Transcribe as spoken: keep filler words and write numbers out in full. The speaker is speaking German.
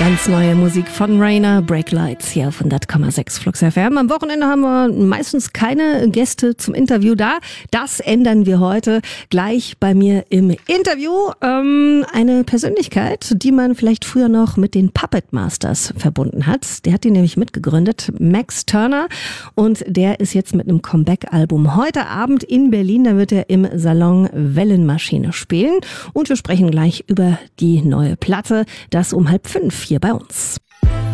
Ganz neue Musik von Rainer, Breaklights hier auf hundert Komma sechs Flux F M. Am Wochenende haben wir meistens keine Gäste zum Interview da. Das ändern wir heute gleich bei mir im Interview. Ähm, eine Persönlichkeit, die man vielleicht früher noch mit den Puppet Masters verbunden hat. Der hat die nämlich mitgegründet, Max Turner. Und der ist jetzt mit einem Comeback-Album heute Abend in Berlin. Da wird er im Salon Wellenmaschine spielen. Und wir sprechen gleich über die neue Platte. Das um halb fünf hier bei uns.